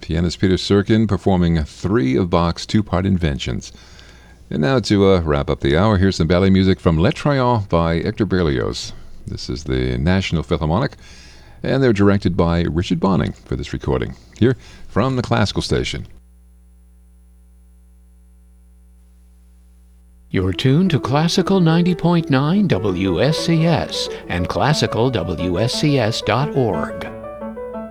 Pianist Peter Serkin performing three of Bach's two-part Inventions. And now to wrap up the hour, here's some ballet music from Les Troyens by Hector Berlioz. This is the National Philharmonic, and they're directed by Richard Bonning for this recording. Here from the Classical Station. You're tuned to Classical 90.9 WSCS and classicalwscs.org.